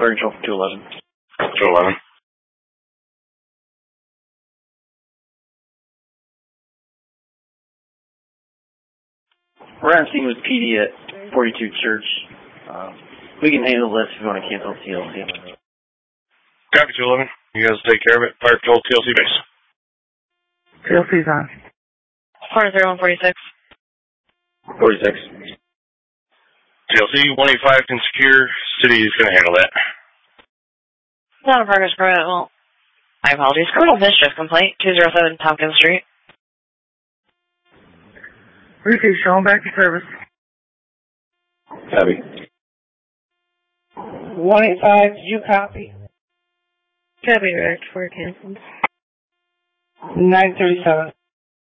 Fire control 211. 211. We're on scene with PD at 42 Church. We can handle this if you want to cancel TLC. Copy 211. You guys take care of it. Fire control TLC base. TLC's on. 40146. 46. TLC 185 can secure. City is going to handle that. Not a progress permit. Well, my apologies. Criminal mischief complaint, 207 Tompkins Street. Repeat, show them back to service. Copy. 185, you copy? Copy, direct for cancel. 937.